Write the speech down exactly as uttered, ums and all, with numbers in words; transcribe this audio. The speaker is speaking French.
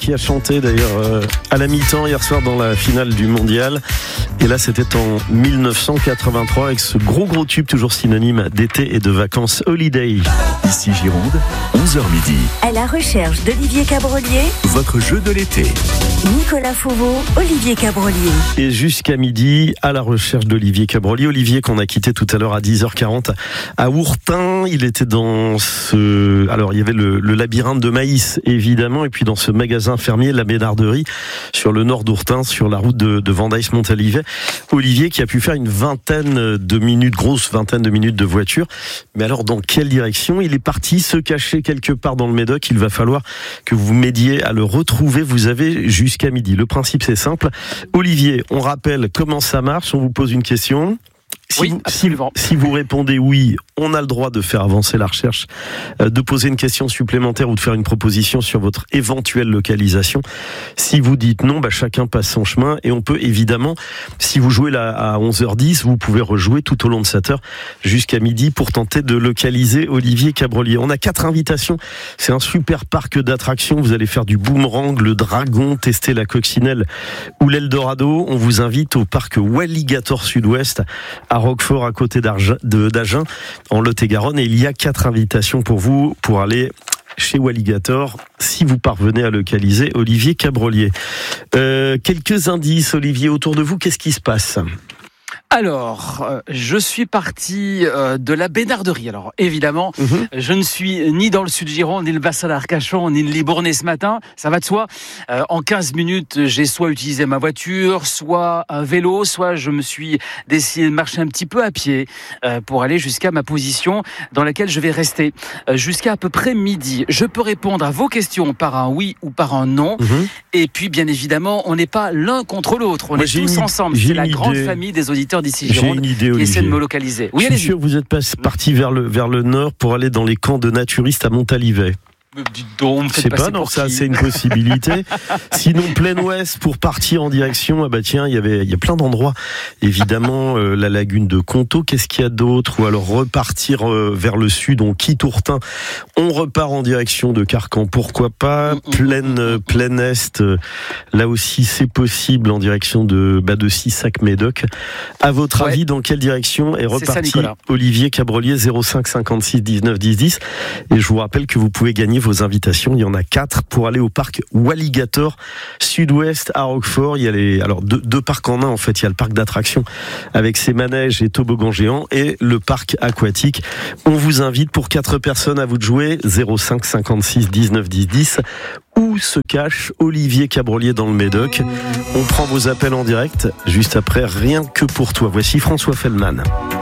qui a chanté d'ailleurs euh, à la mi-temps hier soir dans la finale du mondial. Et là, c'était en dix-neuf cent quatre-vingt-trois avec ce gros gros tube, toujours synonyme d'été et de vacances, Holiday. Ici Gironde, onze heures midi. À la recherche d'Olivier Cabrolier, Votre jeu de l'été. Nicolas Fauveau, Olivier Cabrolier. Et jusqu'à midi, à la recherche d'Olivier Cabrolier. Olivier qu'on a quitté tout à l'heure à dix heures quarante à Ourtin. Il était dans ce... Alors, il y avait le, le labyrinthe de maïs, évidemment, et puis dans ce magasin fermier, la Bénarderie, sur le nord d'Ourtin, sur la route de, de Vendeis-Montalivet. Olivier qui a pu faire une vingtaine de minutes, grosse vingtaine de minutes de voiture. Mais alors, dans quelle direction? Il est parti se cacher quelque part dans le Médoc. Il va falloir que vous m'aidiez à le retrouver. Vous avez jusqu'à midi. Le principe, c'est simple. Olivier, on rappelle comment ça marche. On vous pose une question. Si, oui, vous, si, si absolument. vous répondez oui, on a le droit de faire avancer la recherche, euh, de poser une question supplémentaire ou de faire une proposition sur votre éventuelle localisation. Si vous dites non, bah chacun passe son chemin et on peut évidemment, si vous jouez là à onze heures dix, vous pouvez rejouer tout au long de cette heure jusqu'à midi pour tenter de localiser Olivier Cabrolier. On a quatre invitations. C'est un super parc d'attractions. Vous allez faire du boomerang, le dragon, tester la coccinelle ou l'Eldorado. On vous invite au parc Walligator Sud-Ouest à Roquefort, à côté d'Agen, en Lot-et-Garonne. Et il y a quatre invitations pour vous pour aller chez Walligator, si vous parvenez à localiser Olivier Cabrolier. Euh, quelques indices, Olivier, autour de vous, qu'est-ce qui se passe ? Alors, euh, je suis parti euh, de la Bénarderie. Alors, évidemment, mmh. je ne suis ni dans le sud Gironde, ni le bassin d'Arcachon, ni le Libournais ce matin. Ça va de soi. Euh, en quinze minutes, j'ai soit utilisé ma voiture, soit un vélo, soit je me suis décidé de marcher un petit peu à pied euh, pour aller jusqu'à ma position dans laquelle je vais rester euh, jusqu'à à peu près midi. Je peux répondre à vos questions par un oui ou par un non. Mmh. Et puis, bien évidemment, on n'est pas l'un contre l'autre. On Moi, est tous ensemble. C'est la grande idée. famille des auditeurs d'ici Gironde qui essaie de me localiser. Oui, je suis sûr que vous êtes pas parti vers le, vers le nord pour aller dans les camps de naturistes à Montalivet. Donc, je sais pas, non, ça c'est une possibilité. Sinon, plein ouest pour partir en direction, ah bah tiens, il y avait, il y a plein d'endroits. Évidemment, euh, la lagune de Conto, qu'est-ce qu'il y a d'autre? Ou alors repartir euh, vers le sud, on quitte Ourtin, on repart en direction de Carcan, pourquoi pas? Pleine, euh, plein est, euh, là aussi c'est possible en direction de, bah, de Sissac-Médoc. À votre ouais. avis, dans quelle direction est reparti est ça, Olivier Cabrolier? Zéro cinq cinquante-six dix-neuf dix dix. Et je vous rappelle que vous pouvez gagner vos invitations, il y en a quatre pour aller au parc Walligator Sud-Ouest à Roquefort. Il y a les, alors deux, deux parcs en un en fait. Il y a le parc d'attractions avec ses manèges et toboggans géants et le parc aquatique. On vous invite pour quatre personnes à vous de jouer. Zéro cinq cinquante-six dix-neuf dix dix. Où se cache Olivier Cabrolier dans le Médoc? On prend vos appels en direct juste après Rien que pour toi. Voici François Feldman.